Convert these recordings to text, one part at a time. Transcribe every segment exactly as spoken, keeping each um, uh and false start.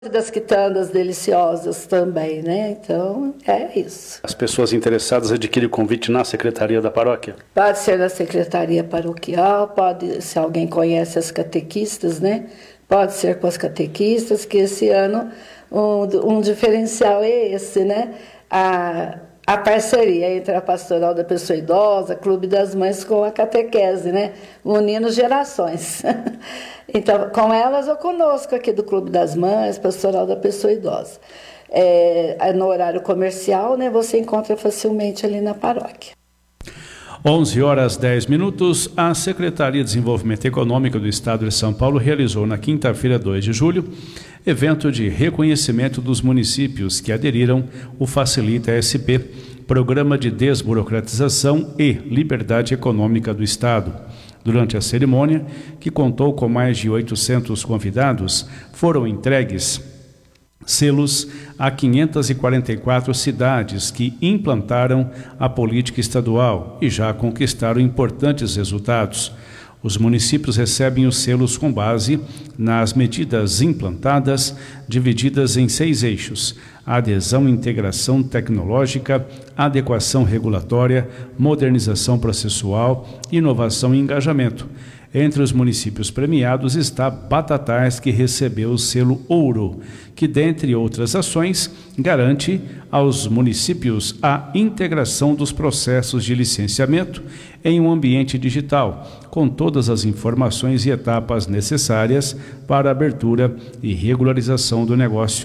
das quitandas deliciosas também, né? Então, é isso. As pessoas interessadas adquirem o convite na Secretaria da Paróquia? Pode ser na Secretaria Paroquial, pode, se alguém conhece as catequistas, né? Pode ser com as catequistas, que esse ano um, um diferencial é esse, né? A, a parceria entre a Pastoral da Pessoa Idosa, Clube das Mães com a catequese, né? Unindo gerações. Então, com elas ou conosco aqui do Clube das Mães, Pastoral da Pessoa Idosa. É, no horário comercial, né, você encontra facilmente ali na paróquia. onze horas dez minutos, a Secretaria de Desenvolvimento Econômico do Estado de São Paulo realizou na quinta-feira, dois de julho, evento de reconhecimento dos municípios que aderiram ao Facilita S P, Programa de Desburocratização e Liberdade Econômica do Estado. Durante a cerimônia, que contou com mais de oitocentos convidados, foram entregues selos a quinhentas e quarenta e quatro cidades que implantaram a política estadual e já conquistaram importantes resultados. Os municípios recebem os selos com base nas medidas implantadas, divididas em seis eixos: adesão e integração tecnológica, adequação regulatória, modernização processual, inovação e engajamento. Entre os municípios premiados está Batatais, que recebeu o selo Ouro, que, dentre outras ações, garante aos municípios a integração dos processos de licenciamento em um ambiente digital, com todas as informações e etapas necessárias para a abertura e regularização do negócio.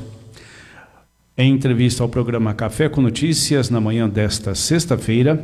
Em entrevista ao programa Café com Notícias, na manhã desta sexta-feira,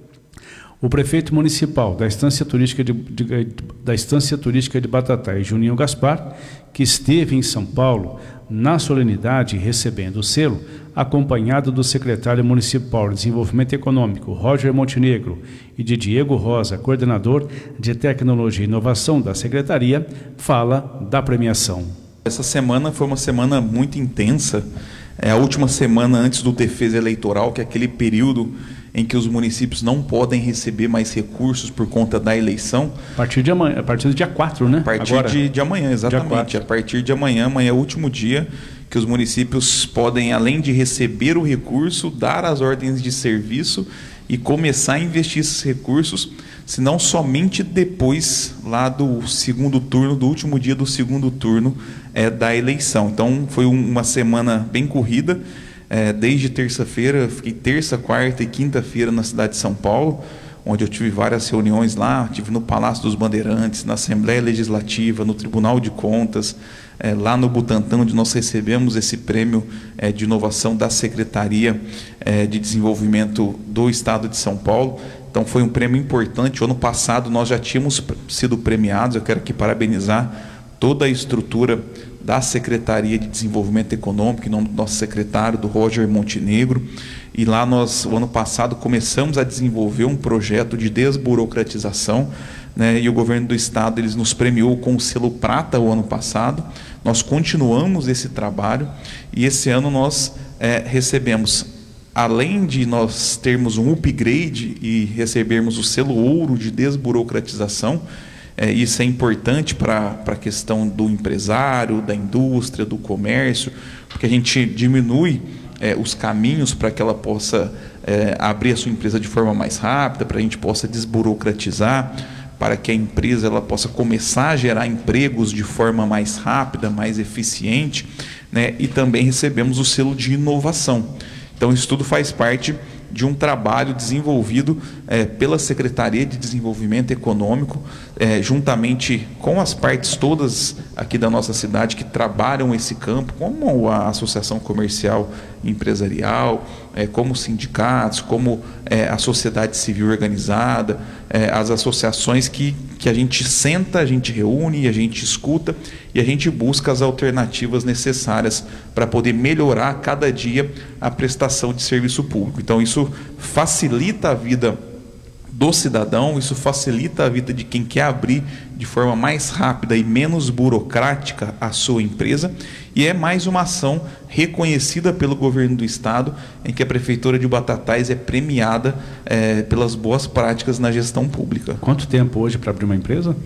o prefeito municipal da Estância Turística de, de, da Estância Turística de Batatais, Juninho Gaspar, que esteve em São Paulo na solenidade recebendo o selo, acompanhado do secretário municipal de Desenvolvimento Econômico, Roger Montenegro, e de Diego Rosa, coordenador de Tecnologia e Inovação da Secretaria, fala da premiação. Essa semana foi uma semana muito intensa, é a última semana antes do defesa eleitoral, que é aquele período em que os municípios não podem receber mais recursos por conta da eleição. A partir de amanhã, a partir do dia quatro, né? A partir Agora, de, de amanhã, exatamente. A partir de amanhã, amanhã é o último dia que os municípios podem, além de receber o recurso, dar as ordens de serviço e começar a investir esses recursos, senão somente depois lá do segundo turno, do último dia do segundo turno é, da eleição. Então, foi um, uma semana bem corrida. É, desde terça-feira, fiquei terça, quarta e quinta-feira na cidade de São Paulo, onde eu tive várias reuniões lá, tive no Palácio dos Bandeirantes, na Assembleia Legislativa, no Tribunal de Contas, é, lá no Butantã, onde nós recebemos esse prêmio é, de inovação da Secretaria é, de Desenvolvimento do Estado de São Paulo. Então foi um prêmio importante. O ano passado nós já tínhamos sido premiados. Eu quero aqui parabenizar toda a estrutura da Secretaria de Desenvolvimento Econômico, em nome do nosso secretário, do Roger Montenegro. E lá nós, o ano passado, começamos a desenvolver um projeto de desburocratização, né, e o governo do estado eles nos premiou com o selo prata o ano passado. Nós continuamos esse trabalho e esse ano nós é, recebemos, além de nós termos um upgrade e recebermos o selo ouro de desburocratização. É, isso é importante para a questão do empresário, da indústria, do comércio, porque a gente diminui é, os caminhos para que ela possa é, abrir a sua empresa de forma mais rápida, para a gente possa desburocratizar, para que a empresa ela possa começar a gerar empregos de forma mais rápida, mais eficiente, né? E também recebemos o selo de inovação. Então, isso tudo faz parte de um trabalho desenvolvido é, pela Secretaria de Desenvolvimento Econômico, é, juntamente com as partes todas aqui da nossa cidade que trabalham esse campo, como a Associação Comercial e Empresarial, é, como sindicatos, como é, a sociedade civil organizada, é, as associações que, que a gente senta, a gente reúne, a gente escuta e a gente busca as alternativas necessárias para poder melhorar a cada dia a prestação de serviço público. Então, isso facilita a vida do cidadão, isso facilita a vida de quem quer abrir de forma mais rápida e menos burocrática a sua empresa, e é mais uma ação reconhecida pelo governo do estado, em que a prefeitura de Batatais é premiada é, pelas boas práticas na gestão pública. Quanto tempo hoje para abrir uma empresa?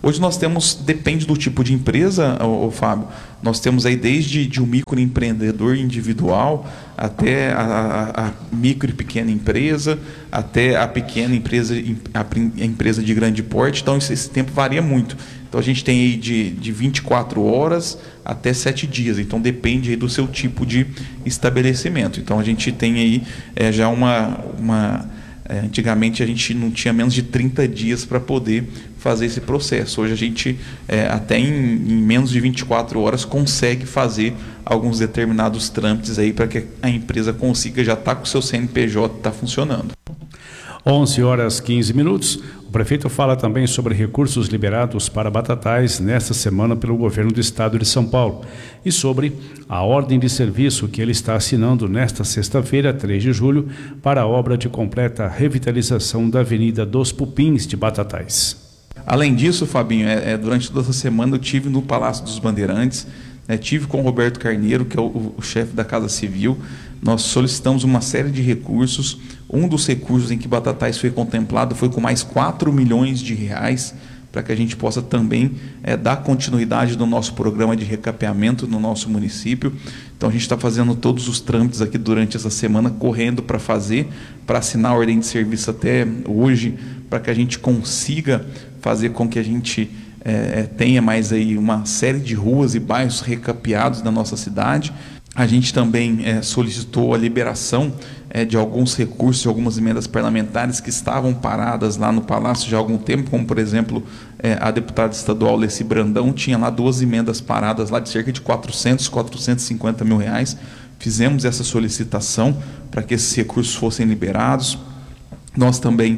Hoje nós temos, depende do tipo de empresa, ô, ô, Fábio, nós temos aí desde de um microempreendedor individual até a, a, a micro e pequena empresa, até a pequena empresa, a, a empresa de grande porte. Então esse, esse tempo varia muito. Então a gente tem aí de, de vinte e quatro horas até sete dias. Então depende aí do seu tipo de estabelecimento. Então a gente tem aí é, já uma... uma É, antigamente a gente não tinha menos de trinta dias para poder fazer esse processo. Hoje a gente, é, até em, em menos de vinte e quatro horas, consegue fazer alguns determinados trâmites aí para que a empresa consiga já estar tá com o seu C N P J tá funcionando. onze horas e quinze minutos. O prefeito fala também sobre recursos liberados para Batatais nesta semana pelo governo do estado de São Paulo e sobre a ordem de serviço que ele está assinando nesta sexta-feira, três de julho, para a obra de completa revitalização da Avenida dos Pupins de Batatais. Além disso, Fabinho, é, é, durante toda essa semana eu tive no Palácio dos Bandeirantes, né, tive com o Roberto Carneiro, que é o, o chefe da Casa Civil. Nós solicitamos uma série de recursos. Um dos recursos em que Batatais foi contemplado foi com mais quatro milhões de reais, para que a gente possa também é, dar continuidade no nosso programa de recapeamento no nosso município. Então a gente está fazendo todos os trâmites aqui durante essa semana, correndo para fazer, para assinar a ordem de serviço até hoje, para que a gente consiga fazer com que a gente é, tenha mais aí uma série de ruas e bairros recapeados na nossa cidade. A gente também é, solicitou a liberação é, de alguns recursos, de algumas emendas parlamentares que estavam paradas lá no Palácio já há algum tempo, como, por exemplo, é, a deputada estadual Leci Brandão tinha lá duas emendas paradas lá de cerca de quatrocentos, quatrocentos e cinquenta mil reais. Fizemos essa solicitação para que esses recursos fossem liberados. Nós também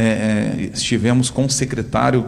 é, estivemos com o secretário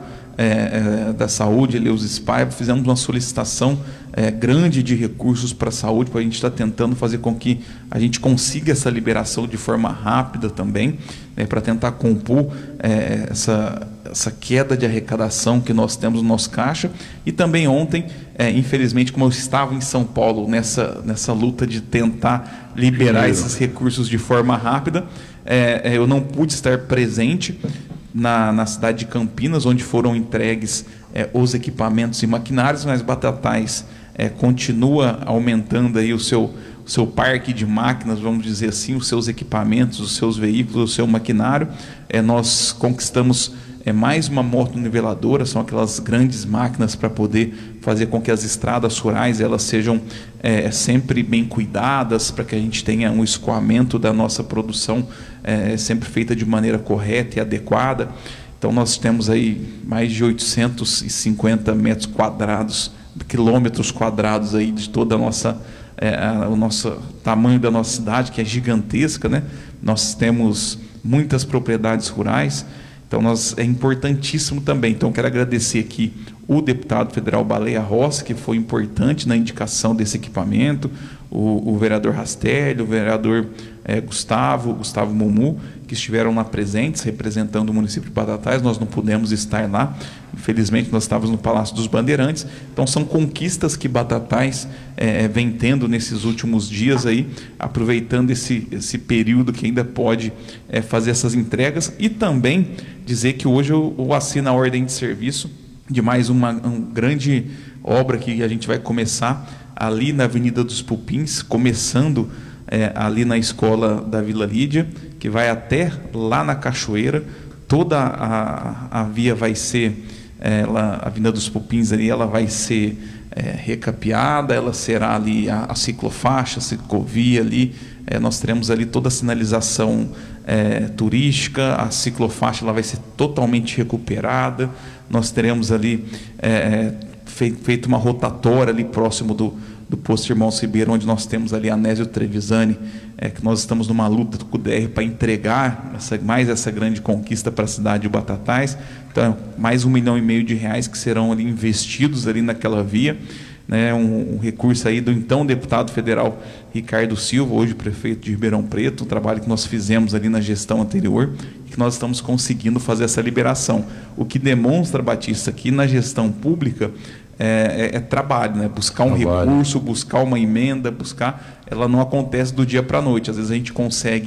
É, é, da Saúde, Eleus Spaiva, fizemos uma solicitação é, grande de recursos para a saúde, para a gente estar tá tentando fazer com que a gente consiga essa liberação de forma rápida também, né, para tentar compor é, essa, essa queda de arrecadação que nós temos no nosso caixa. E também ontem, é, infelizmente, como eu estava em São Paulo nessa, nessa luta de tentar liberar esses recursos de forma rápida, é, é, eu não pude estar presente Na, na cidade de Campinas, onde foram entregues é, os equipamentos e maquinários, mas Batatais é, continua aumentando aí o seu, o seu parque de máquinas, vamos dizer assim, os seus equipamentos, os seus veículos, o seu maquinário. É, nós conquistamos é, mais uma moto-niveladora, são aquelas grandes máquinas para poder fazer com que as estradas rurais elas sejam é, sempre bem cuidadas, para que a gente tenha um escoamento da nossa produção é, sempre feita de maneira correta e adequada. Então nós temos aí mais de oitocentos e cinquenta metros quadrados, quilômetros quadrados aí de toda a nossa, é, a, o nosso tamanho da nossa cidade, que é gigantesca, né? Nós temos muitas propriedades rurais. Então, nós, é importantíssimo também. Então, quero agradecer aqui o deputado federal Baleia Rossi, que foi importante na indicação desse equipamento, o, o vereador Rastelli, o vereador é, Gustavo, Gustavo Mumu, que estiveram lá presentes, representando o município de Batatais. Nós não pudemos estar lá, infelizmente nós estávamos no Palácio dos Bandeirantes. Então, são conquistas que Batatais é, vem tendo nesses últimos dias, aí, aproveitando esse, esse período que ainda pode é, fazer essas entregas. E também dizer que hoje eu, eu assino a ordem de serviço de mais uma, uma grande obra que a gente vai começar ali na Avenida dos Pupins, começando é, ali na escola da Vila Lídia, que vai até lá na Cachoeira. Toda a, a via vai ser, ela, a Avenida dos Pupins ali, ela vai ser é, recapeada, ela será ali a, a ciclofaixa, a ciclovia ali, é, nós teremos ali toda a sinalização é, turística, a ciclofaixa ela vai ser totalmente recuperada, nós teremos ali é, feito uma rotatória ali próximo do, do posto Irmãos Ribeiro, onde nós temos ali a Anésio Trevisani, é, que nós estamos numa luta com o D R para entregar essa, mais essa grande conquista para a cidade de Batatais. Então, mais um milhão e meio de reais que serão ali investidos ali naquela via, né, um, um recurso aí do então deputado federal Ricardo Silva, hoje prefeito de Ribeirão Preto, um trabalho que nós fizemos ali na gestão anterior, que nós estamos conseguindo fazer essa liberação. O que demonstra, Batista, que na gestão pública é, é, é trabalho, né? Buscar um trabalho. recurso, buscar uma emenda, buscar, ela não acontece do dia para a noite. Às vezes a gente consegue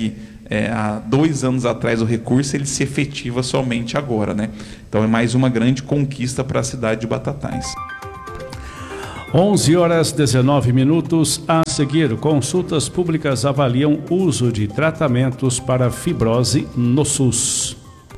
é, há dois anos atrás o recurso, ele se efetiva somente agora, né? Então é mais uma grande conquista para a cidade de Batatais. onze horas e dezenove minutos. A seguir, consultas públicas avaliam uso de tratamentos para fibrose no SUS.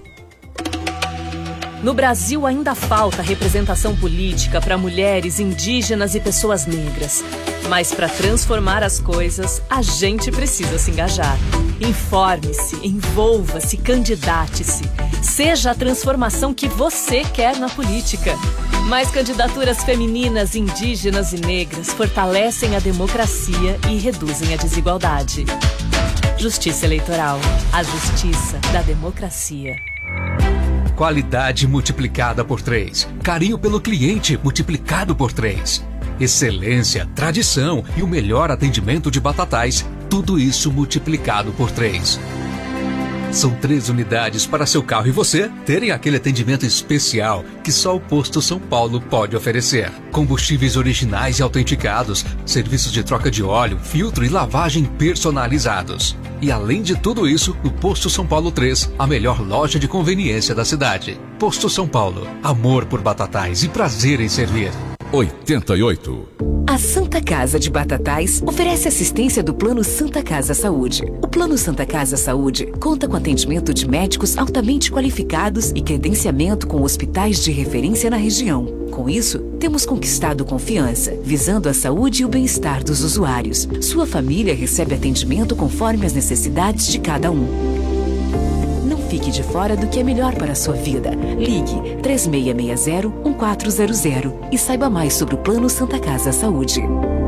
No Brasil ainda falta representação política para mulheres, indígenas e pessoas negras. Mas para transformar as coisas, a gente precisa se engajar. Informe-se, envolva-se, candidate-se. Seja a transformação que você quer na política. Mais candidaturas femininas, indígenas e negras fortalecem a democracia e reduzem a desigualdade. Justiça Eleitoral. A justiça da democracia. Qualidade multiplicada por três. Carinho pelo cliente multiplicado por três. Excelência, tradição e o melhor atendimento de Batatais. Tudo isso multiplicado por três. São três unidades para seu carro e você terem aquele atendimento especial que só o Posto São Paulo pode oferecer. Combustíveis originais e autenticados, serviços de troca de óleo, filtro e lavagem personalizados. E além de tudo isso, o Posto São Paulo três, a melhor loja de conveniência da cidade. Posto São Paulo, amor por Batatais e prazer em servir. oitenta e oito. A Santa Casa de Batatais oferece assistência do Plano Santa Casa Saúde. O Plano Santa Casa Saúde conta com atendimento de médicos altamente qualificados e credenciamento com hospitais de referência na região. Com isso, temos conquistado confiança, visando a saúde e o bem-estar dos usuários. Sua família recebe atendimento conforme as necessidades de cada um. Não fique de fora do que é melhor para a sua vida. Ligue três seis seis zero, um quatro zero zero e saiba mais sobre o Plano Santa Casa Saúde.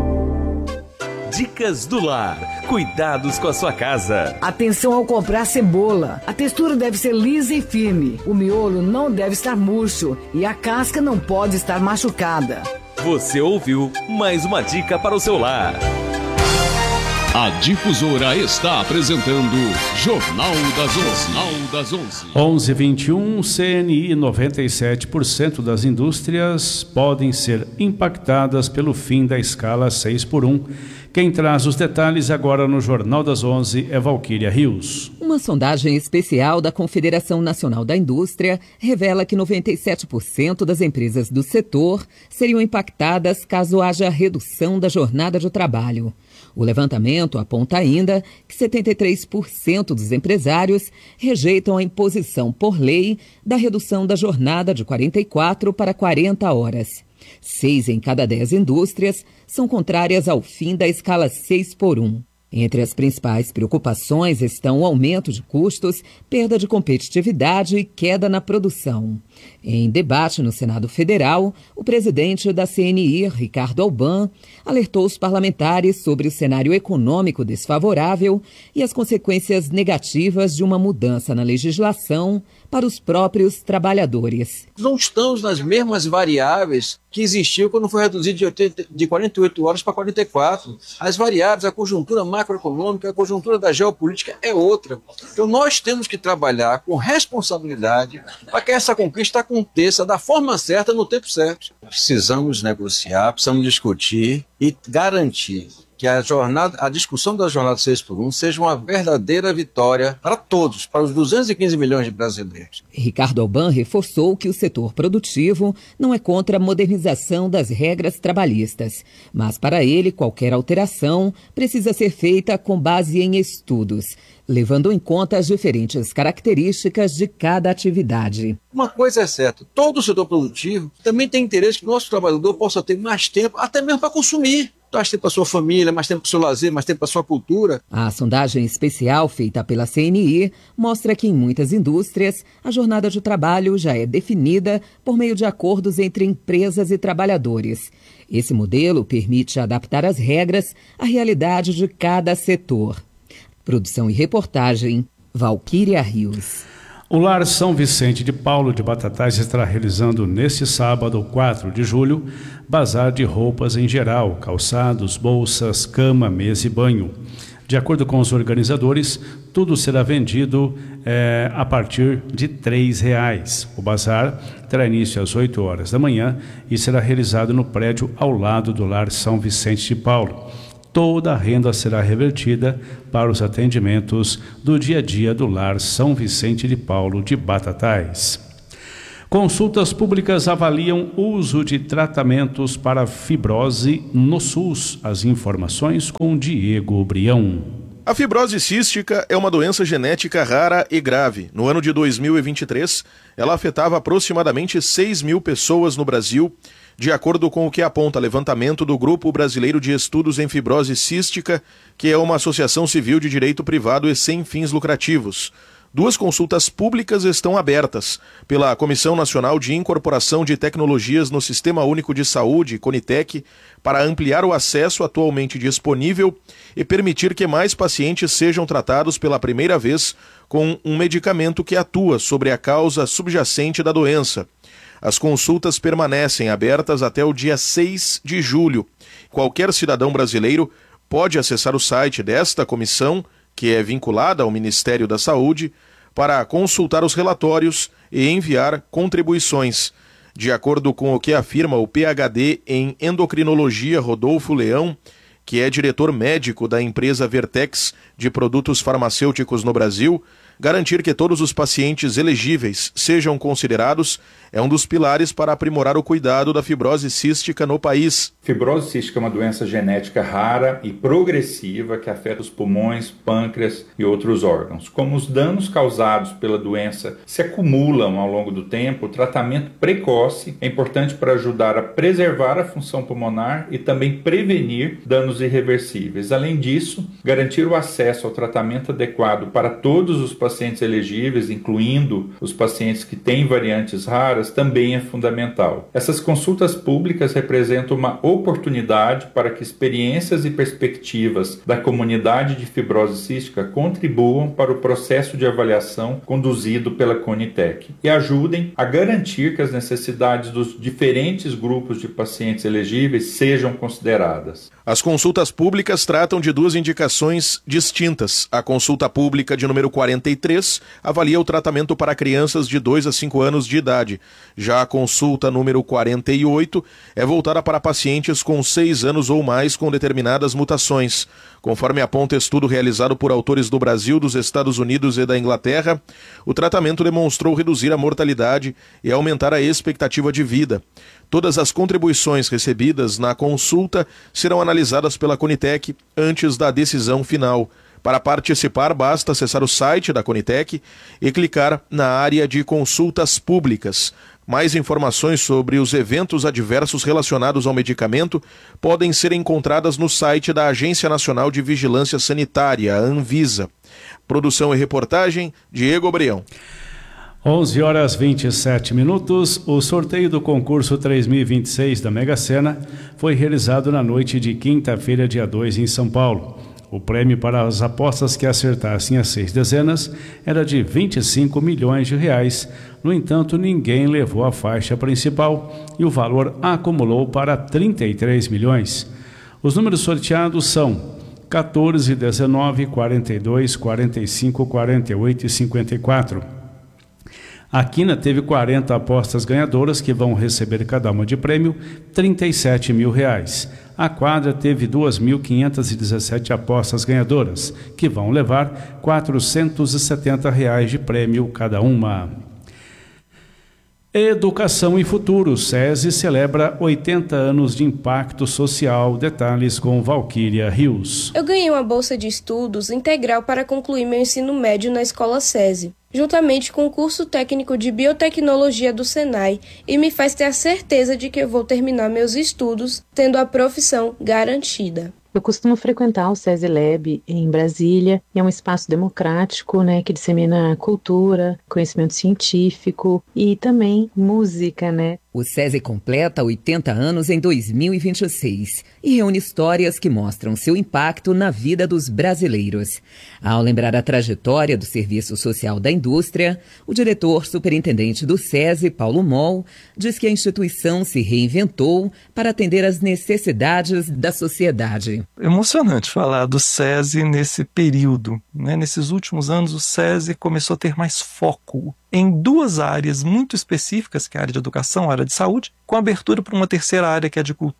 Dicas do lar. Cuidados com a sua casa. Atenção ao comprar cebola. A textura deve ser lisa e firme. O miolo não deve estar murcho e a casca não pode estar machucada. Você ouviu mais uma dica para o seu lar. A Difusora está apresentando Jornal das onze. Jornal das onze. onze e vinte e um, C N I, noventa e sete por cento das indústrias podem ser impactadas pelo fim da escala seis por um. Quem traz os detalhes agora no Jornal das onze é Valquíria Rios. Uma sondagem especial da Confederação Nacional da Indústria revela que noventa e sete por cento das empresas do setor seriam impactadas caso haja redução da jornada de trabalho. O levantamento aponta ainda que setenta e três por cento dos empresários rejeitam a imposição por lei da redução da jornada de quarenta e quatro para quarenta horas. Seis em cada dez indústrias são contrárias ao fim da escala seis por um. Entre as principais preocupações estão o aumento de custos, perda de competitividade e queda na produção. Em debate no Senado Federal, o presidente da C N I, Ricardo Alban, alertou os parlamentares sobre o cenário econômico desfavorável e as consequências negativas de uma mudança na legislação para os próprios trabalhadores. Não estamos nas mesmas variáveis que existiam quando foi reduzido de, oitenta, de quarenta e oito horas para quarenta e quatro. As variáveis, a conjuntura macroeconômica, a conjuntura da geopolítica é outra. Então nós temos que trabalhar com responsabilidade para que essa conquista aconteça da forma certa, no tempo certo. Precisamos negociar, precisamos discutir e garantir que a jornada, a discussão da jornada seis por um seja uma verdadeira vitória para todos, para os duzentos e quinze milhões de brasileiros. Ricardo Alban reforçou que o setor produtivo não é contra a modernização das regras trabalhistas, mas para ele qualquer alteração precisa ser feita com base em estudos, levando em conta as diferentes características de cada atividade. Uma coisa é certa, todo o setor produtivo também tem interesse que o nosso trabalhador possa ter mais tempo, até mesmo para consumir. Mais tempo para a sua família, mais tempo para o seu lazer, mais tempo para a sua cultura. A sondagem especial feita pela C N I mostra que em muitas indústrias a jornada de trabalho já é definida por meio de acordos entre empresas e trabalhadores. Esse modelo permite adaptar as regras à realidade de cada setor. Produção e reportagem, Valquíria Rios. O Lar São Vicente de Paulo de Batatais estará realizando neste sábado, quatro de julho, bazar de roupas em geral, calçados, bolsas, cama, mesa e banho. De acordo com os organizadores, tudo será vendido é, a partir de três reais. O bazar terá início às oito horas da manhã e será realizado no prédio ao lado do Lar São Vicente de Paulo. Toda a renda será revertida para os atendimentos do dia a dia do Lar São Vicente de Paulo de Batatais. Consultas públicas avaliam o uso de tratamentos para fibrose no SUS. As informações com Diego Brião. A fibrose cística é uma doença genética rara e grave. No ano de dois mil e vinte e três, ela afetava aproximadamente seis mil pessoas no Brasil, de acordo com o que aponta levantamento do Grupo Brasileiro de Estudos em Fibrose Cística, que é uma associação civil de direito privado e sem fins lucrativos. Duas consultas públicas estão abertas pela Comissão Nacional de Incorporação de Tecnologias no Sistema Único de Saúde, CONITEC, para ampliar o acesso atualmente disponível e permitir que mais pacientes sejam tratados pela primeira vez com um medicamento que atua sobre a causa subjacente da doença. As consultas permanecem abertas até o dia seis de julho. Qualquer cidadão brasileiro pode acessar o site desta comissão, que é vinculada ao Ministério da Saúde, para consultar os relatórios e enviar contribuições. De acordo com o que afirma o P H D em Endocrinologia Rodolfo Leão, que é diretor médico da empresa Vertex de produtos farmacêuticos no Brasil, garantir que todos os pacientes elegíveis sejam considerados é um dos pilares para aprimorar o cuidado da fibrose cística no país. Fibrose cística é uma doença genética rara e progressiva que afeta os pulmões, pâncreas e outros órgãos. Como os danos causados pela doença se acumulam ao longo do tempo, o tratamento precoce é importante para ajudar a preservar a função pulmonar e também prevenir danos irreversíveis. Além disso, garantir o acesso ao tratamento adequado para todos os pacientes elegíveis, incluindo os pacientes que têm variantes raras, também é fundamental. Essas consultas públicas representam uma oportunidade para que experiências e perspectivas da comunidade de fibrose cística contribuam para o processo de avaliação conduzido pela CONITEC e ajudem a garantir que as necessidades dos diferentes grupos de pacientes elegíveis sejam consideradas. As consultas públicas tratam de duas indicações distintas. A consulta pública de número quarenta e três avalia o tratamento para crianças de dois a cinco anos de idade. Já a consulta número quarenta e oito é voltada para pacientes com seis anos ou mais com determinadas mutações. Conforme aponta estudo realizado por autores do Brasil, dos Estados Unidos e da Inglaterra, o tratamento demonstrou reduzir a mortalidade e aumentar a expectativa de vida. Todas as contribuições recebidas na consulta serão analisadas pela CONITEC antes da decisão final. Para participar, basta acessar o site da CONITEC e clicar na área de consultas públicas. Mais informações sobre os eventos adversos relacionados ao medicamento podem ser encontradas no site da Agência Nacional de Vigilância Sanitária, a Anvisa. Produção e reportagem, Diego Brião. onze horas e vinte e sete minutos. O sorteio do concurso três mil e vinte e seis da Mega Sena foi realizado na noite de quinta-feira, dia dois, em São Paulo. O prêmio para as apostas que acertassem as seis dezenas era de vinte e cinco milhões de reais. No entanto, ninguém levou a faixa principal e o valor acumulou para trinta e três milhões. Os números sorteados são quatorze, dezenove, quarenta e dois, quarenta e cinco, quarenta e oito e cinquenta e quatro. A quina teve quarenta apostas ganhadoras que vão receber cada uma de prêmio trinta e sete mil reais. A quadra teve duas mil quinhentas e dezessete apostas ganhadoras, que vão levar quatrocentos e setenta reais de prêmio cada uma. Educação e Futuro. SESI celebra oitenta anos de impacto social. Detalhes com Valquíria Rios. Eu ganhei uma bolsa de estudos integral para concluir meu ensino médio na escola SESI, juntamente com o curso técnico de biotecnologia do Senai, e me faz ter a certeza de que eu vou terminar meus estudos tendo a profissão garantida. Eu costumo frequentar o SESI Lab em Brasília, e é um espaço democrático, né, que dissemina cultura, conhecimento científico e também música, né? O SESI completa oitenta anos em dois mil e vinte e seis e reúne histórias que mostram seu impacto na vida dos brasileiros. Ao lembrar a trajetória do Serviço Social da Indústria, o diretor superintendente do SESI, Paulo Moll, diz que a instituição se reinventou para atender às necessidades da sociedade. Emocionante falar do SESI nesse período, né? Nesses últimos anos, o SESI começou a ter mais foco em duas áreas muito específicas, que é a área de educação, a área de saúde, com abertura para uma terceira área, que é a de cultura.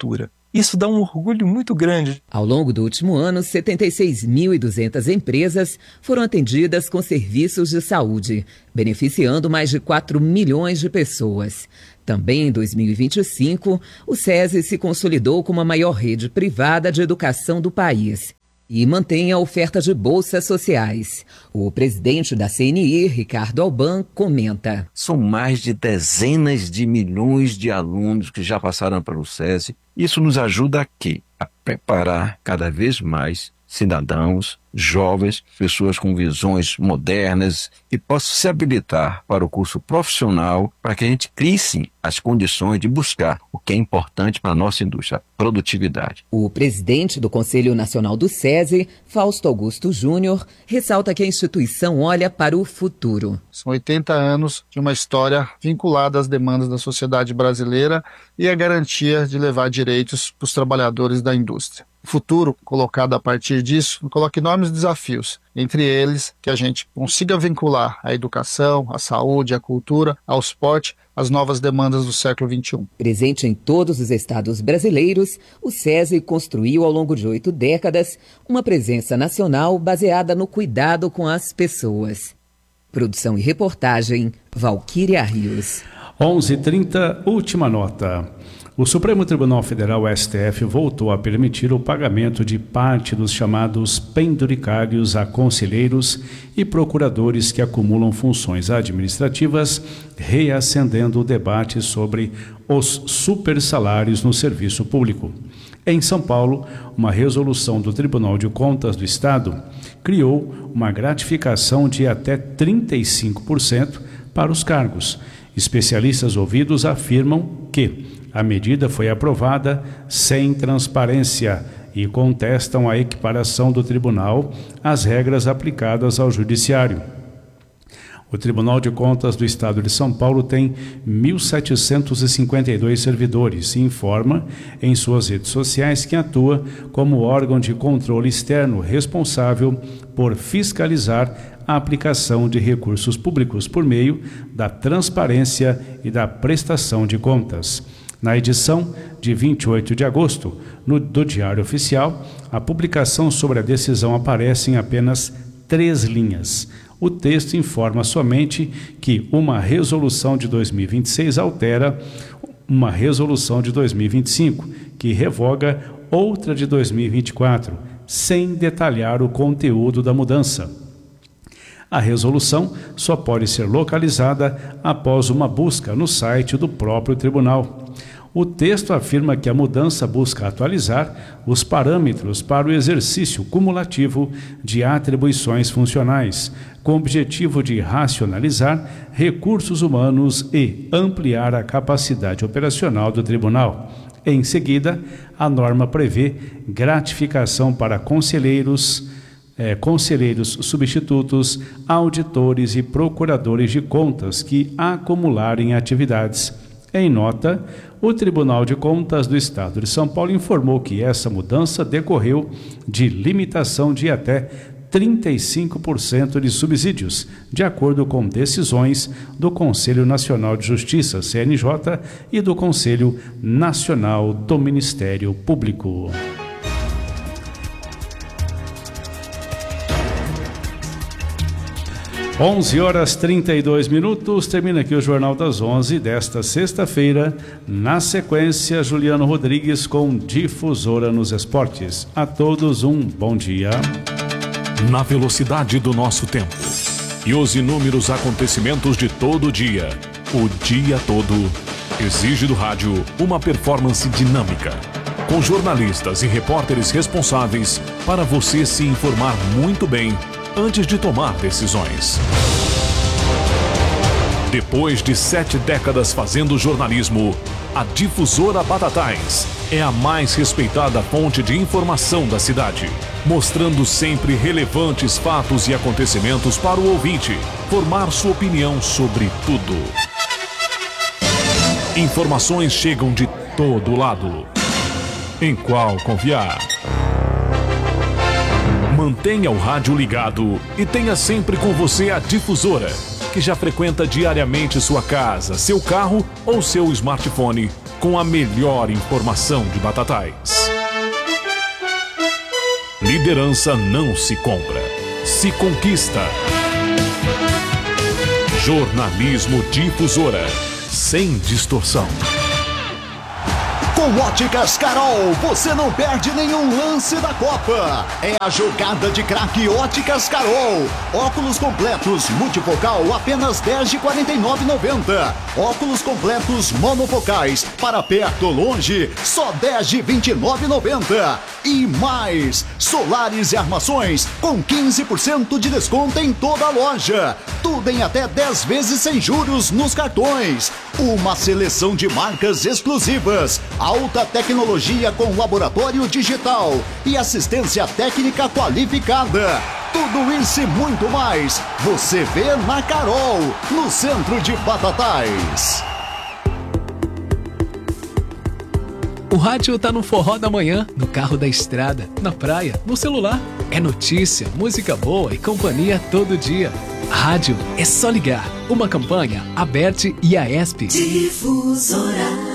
Isso dá um orgulho muito grande. Ao longo do último ano, setenta e seis mil e duzentas empresas foram atendidas com serviços de saúde, beneficiando mais de quatro milhões de pessoas. Também em dois mil e vinte e cinco, o SESI se consolidou como a maior rede privada de educação do país e mantém a oferta de bolsas sociais. O presidente da C N I, Ricardo Alban, comenta. São mais de dezenas de milhões de alunos que já passaram pelo SESI. Isso nos ajuda a quê? A preparar cada vez mais cidadãos, jovens, pessoas com visões modernas que possam se habilitar para o curso profissional, para que a gente crie sim as condições de buscar o que é importante para a nossa indústria, a produtividade. O presidente do Conselho Nacional do SESI, Fausto Augusto Júnior, ressalta que a instituição olha para o futuro. São oitenta anos de uma história vinculada às demandas da sociedade brasileira e a garantia de levar direitos para os trabalhadores da indústria. O futuro, colocado a partir disso, coloca enormes desafios, entre eles que a gente consiga vincular a educação, a saúde, a cultura, ao esporte, às novas demandas do século vinte e um. Presente em todos os estados brasileiros, o SESI construiu ao longo de oito décadas uma presença nacional baseada no cuidado com as pessoas. Produção e reportagem, Valquíria Rios. onze e trinta, última nota. O Supremo Tribunal Federal, S T F, voltou a permitir o pagamento de parte dos chamados penduricários a conselheiros e procuradores que acumulam funções administrativas, reacendendo o debate sobre os supersalários no serviço público. Em São Paulo, uma resolução do Tribunal de Contas do Estado criou uma gratificação de até trinta e cinco por cento para os cargos. Especialistas ouvidos afirmam que a medida foi aprovada sem transparência e contestam a equiparação do tribunal às regras aplicadas ao judiciário. O Tribunal de Contas do Estado de São Paulo tem mil setecentos e cinquenta e dois servidores e informa em suas redes sociais que atua como órgão de controle externo responsável por fiscalizar a aplicação de recursos públicos por meio da transparência e da prestação de contas. Na edição de vinte e oito de agosto, no, do Diário Oficial, a publicação sobre a decisão aparece em apenas três linhas. O texto informa somente que uma resolução de dois mil e vinte e seis altera uma resolução de dois mil e vinte e cinco, que revoga outra de dois mil e vinte e quatro, sem detalhar o conteúdo da mudança. A resolução só pode ser localizada após uma busca no site do próprio tribunal. O texto afirma que a mudança busca atualizar os parâmetros para o exercício cumulativo de atribuições funcionais, com o objetivo de racionalizar recursos humanos e ampliar a capacidade operacional do tribunal. Em seguida, a norma prevê gratificação para conselheiros, É, conselheiros substitutos, auditores e procuradores de contas que acumularem atividades. Em nota, o Tribunal de Contas do Estado de São Paulo informou que essa mudança decorreu de limitação de até trinta e cinco por cento de subsídios, de acordo com decisões do Conselho Nacional de Justiça, C N J, e do Conselho Nacional do Ministério Público. onze horas e trinta e dois minutos, termina aqui o Jornal das onze desta sexta-feira. Na sequência, Juliano Rodrigues com Difusora nos Esportes. A todos um bom dia. Na velocidade do nosso tempo e os inúmeros acontecimentos de todo o dia, o dia todo, exige do rádio uma performance dinâmica, com jornalistas e repórteres responsáveis para você se informar muito bem antes de tomar decisões. Depois de sete décadas fazendo jornalismo, a Difusora Batatais é a mais respeitada fonte de informação da cidade, mostrando sempre relevantes fatos e acontecimentos para o ouvinte formar sua opinião sobre tudo. Informações chegam de todo lado. Em qual confiar? Mantenha o rádio ligado e tenha sempre com você a Difusora, que já frequenta diariamente sua casa, seu carro ou seu smartphone com a melhor informação de Batatais. Liderança não se compra, se conquista. Jornalismo Difusora, sem distorção. Com Óticas Carol, você não perde nenhum lance da Copa. É a jogada de craque Óticas Carol. Óculos completos multifocal apenas dez de quarenta e nove reais e noventa centavos. Óculos completos monofocais para perto ou longe, só dez de vinte e nove reais e noventa centavos. E mais, solares e armações com quinze por cento de desconto em toda a loja. Tudo em até dez vezes sem juros nos cartões. Uma seleção de marcas exclusivas. Alta tecnologia com laboratório digital e assistência técnica qualificada. Tudo isso e muito mais você vê na Carol, no centro de Batatais. O rádio tá no forró da manhã, no carro da estrada, na praia, no celular. É notícia, música boa e companhia todo dia. Rádio é só ligar. Uma campanha Aberte e a ESP. Difusora.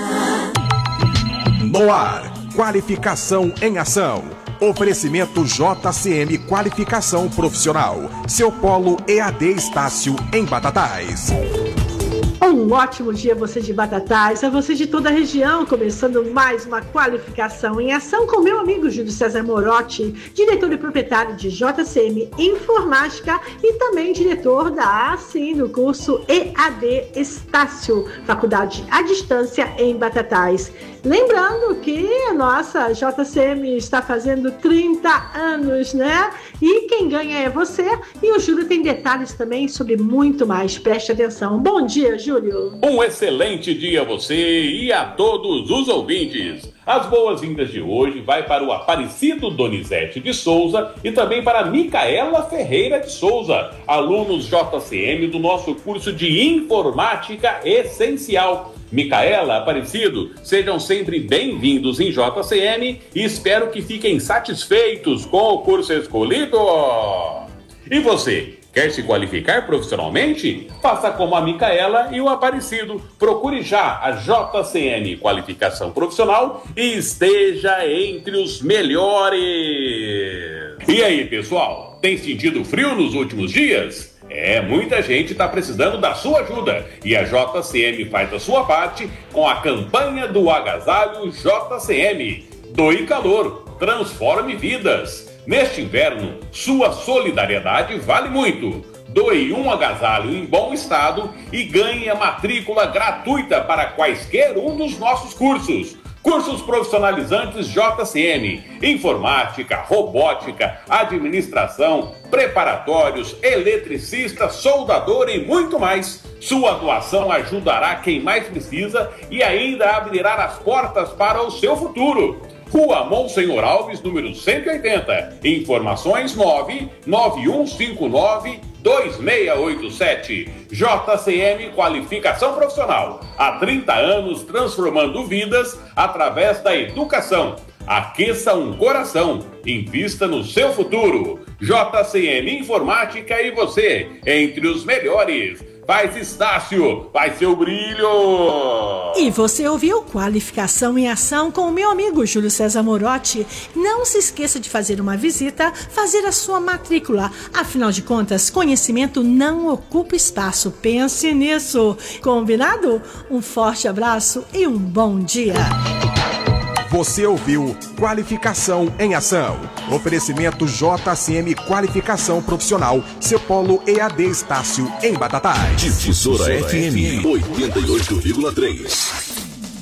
No ar, qualificação em ação. Oferecimento J C M Qualificação Profissional. Seu polo E A D Estácio em Batatais. Um ótimo dia a você de Batatais, a você de toda a região, começando mais uma qualificação em ação com meu amigo Júlio César Morotti, diretor e proprietário de J C M Informática e também diretor da ASIM do curso E A D Estácio, faculdade à distância em Batatais. Lembrando que a nossa J C M está fazendo trinta anos, né? E quem ganha é você. E o Júlio tem detalhes também sobre muito mais. Preste atenção. Bom dia, Júlio. Um excelente dia a você e a todos os ouvintes. As boas-vindas de hoje vai para o Aparecido Donizete de Souza e também para a Micaela Ferreira de Souza, alunos J C M do nosso curso de Informática Essencial. Micaela, Aparecido, sejam sempre bem-vindos em J C M e espero que fiquem satisfeitos com o curso escolhido. E você, quer se qualificar profissionalmente? Faça como a Micaela e o Aparecido. Procure já a J C M Qualificação Profissional e esteja entre os melhores. E aí, pessoal, tem sentido frio nos últimos dias? É, muita gente está precisando da sua ajuda e a J C M faz a sua parte com a campanha do Agasalho J C M. Doe calor, transforme vidas. Neste inverno, sua solidariedade vale muito. Doe um agasalho em bom estado e ganhe a matrícula gratuita para quaisquer um dos nossos cursos. Cursos profissionalizantes J C M, informática, robótica, administração, preparatórios, eletricista, soldador e muito mais. Sua doação ajudará quem mais precisa e ainda abrirá as portas para o seu futuro. Rua Monsenhor Alves, número cento e oitenta. Informações nove nove um cinco nove dois seis oito sete. J C M Qualificação Profissional. Há trinta anos transformando vidas através da educação. Aqueça um coração. Invista no seu futuro. J C M Informática e você, entre os melhores. Faz Estácio, vai seu brilho! E você ouviu Qualificação em Ação com o meu amigo Júlio César Morotti. Não se esqueça de fazer uma visita, fazer a sua matrícula. Afinal de contas, conhecimento não ocupa espaço. Pense nisso. Combinado? Um forte abraço e um bom dia. Você ouviu Qualificação em Ação. Oferecimento J C M Qualificação Profissional. Seu polo E A D Estácio em Batatais. Difusora F M oitenta e oito vírgula três.